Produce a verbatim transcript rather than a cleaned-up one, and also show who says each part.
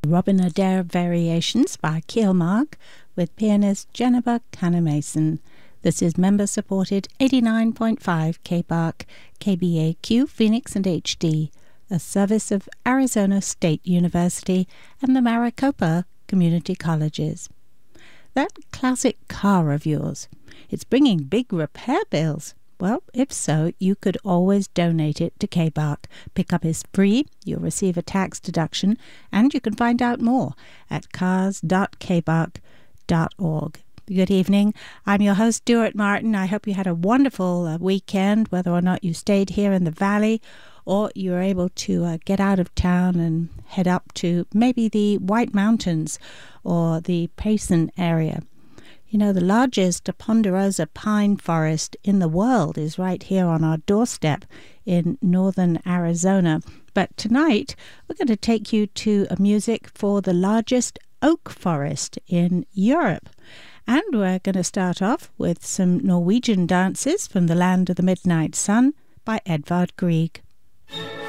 Speaker 1: Robin Adair Variations by Keelmark with pianist Jennifer Canna-Mason. This is member-supported eighty-nine point five K B A R C, K B A Q, Phoenix and H D, a service of Arizona State University and the Maricopa Community Colleges. That classic car of yours, it's bringing big repair bills. Well, if so, you could always donate it to K B A R C. Pickup is free, you'll receive a tax deduction, and you can find out more at cars dot k b a r c dot org. Good evening. I'm your host, Stuart Martin. I hope you had a wonderful uh, weekend, whether or not you stayed here in the valley or you were able to uh, get out of town and head up to maybe the White Mountains or the Payson area. You know, the largest ponderosa pine forest in the world is right here on our doorstep in northern Arizona. But tonight, we're going to take you to a music for the largest oak forest in Europe. And we're going to start off with some Norwegian dances from the land of the midnight sun by Edvard Grieg.